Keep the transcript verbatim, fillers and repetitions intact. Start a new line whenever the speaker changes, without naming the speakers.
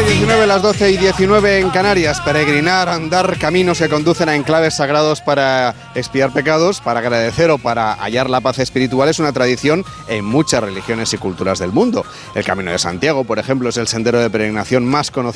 diecinueve, las doce y diecinueve en Canarias. Peregrinar, andar caminos que conducen a enclaves sagrados para expiar pecados, para agradecer o para hallar la paz espiritual es una tradición en muchas religiones y culturas del mundo. El Camino de Santiago, por ejemplo, es el sendero de peregrinación más conocido